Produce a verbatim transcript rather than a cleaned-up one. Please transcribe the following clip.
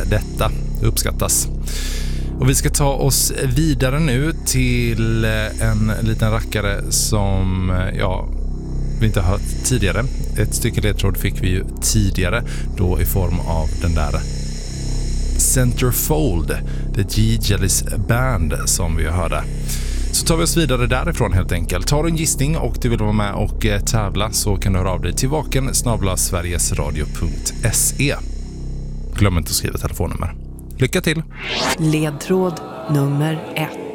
detta. Det uppskattas. Och vi ska ta oss vidare nu till en liten rackare som ja, vi inte har hört tidigare. Ett stycke ledtråd fick vi ju tidigare, då i form av den där Centerfold, The G. Jellis Band som vi hörde. Så tar vi oss vidare därifrån helt enkelt. Tar du en gissning och du vill vara med och tävla så kan du höra av dig till vaken snabel-a sverigesradio punkt se. Glöm inte att skriva telefonnummer. Lycka till! Ledtråd nummer ett.